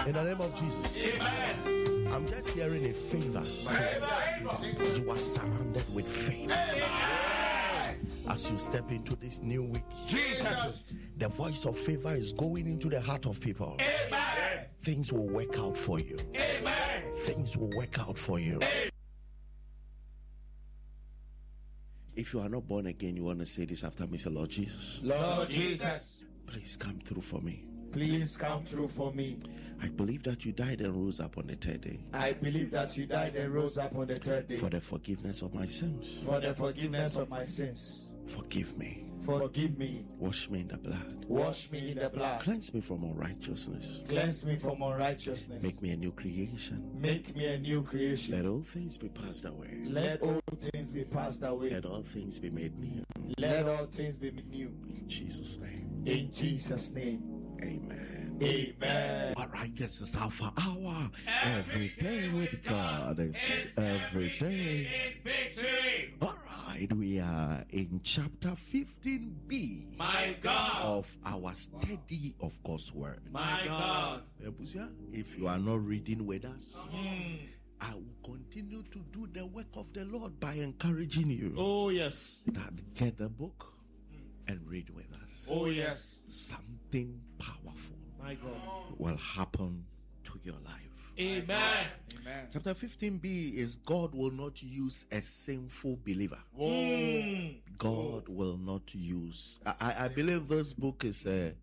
In the name of Jesus. Amen. I'm just hearing a favor. You are surrounded with favor. As you step into this new week, Jesus, the voice of favor is going into the heart of people. Amen. Things will work out for you. Amen. Things will work out for you. Amen. If you are not born again, you want to say this after me. Say, Lord Jesus. Lord Jesus, please come through for me. Please come through for me. I believe that you died and rose up on the third day. I believe that you died and rose up on the third day. For the forgiveness of my sins. For the forgiveness of my sins. Forgive me. Forgive me. Wash me in the blood. Wash me in the blood. Cleanse me from unrighteousness. Cleanse me from unrighteousness. Make me a new creation. Make me a new creation. Let all things be passed away. Let all things be passed away. Let all things be made new. Let all things be made new. In Jesus' name. In Jesus' name. Amen. Amen. All right, this is Alpha Hour. Every day with God. It's every day in victory. All right, we are in chapter 15b. My God. Of our study of God's word. My God. If you are not reading with us, I will continue to do the work of the Lord by encouraging you. Oh, yes. That get the book and read with us. Oh, yes. Something powerful, my God, will happen to your life. Amen. Amen. Chapter 15b is God will not use a sinful believer. God will not use. I believe this book is the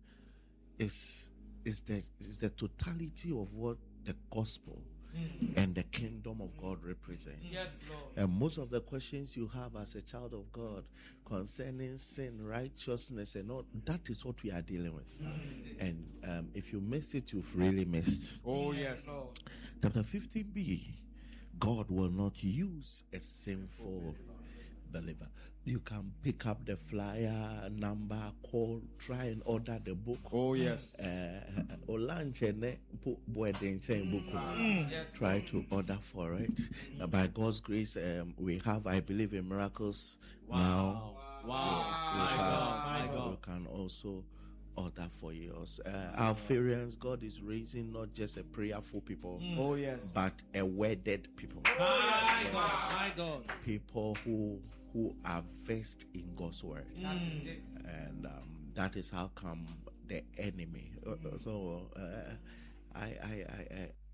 totality of what the gospel and the kingdom of God represents. Yes, Lord. And most of the questions you have as a child of God concerning sin, righteousness, and all, that is what we are dealing with. And if you miss it, you've really missed. Oh, yes. Chapter 15b, God will not use a sinful believer. You can pick up the flyer, number, call, try and order the book. Oh, yes. Try to order for it. By God's grace, we have, I believe, in miracles now. My God. You can also order for yours. Alpharians, God is raising not just a prayerful people, oh yes, but a wedded people. My God. People who are versed in God's word. That is it. And that is how come the enemy. I